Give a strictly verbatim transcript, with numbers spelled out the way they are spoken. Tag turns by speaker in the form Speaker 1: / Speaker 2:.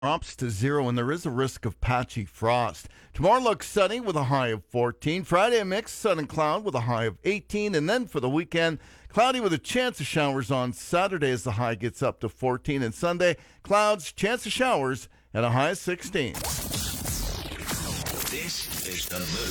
Speaker 1: Drops to zero, and there is a risk of patchy frost. Tomorrow looks sunny with a high of fourteen. Friday, a mix, sun and cloud with a high of eighteen. And then for the weekend, cloudy with a chance of showers on Saturday as the high gets up to fourteen. And Sunday, clouds, chance of showers, at a high of sixteen.
Speaker 2: This is The Move.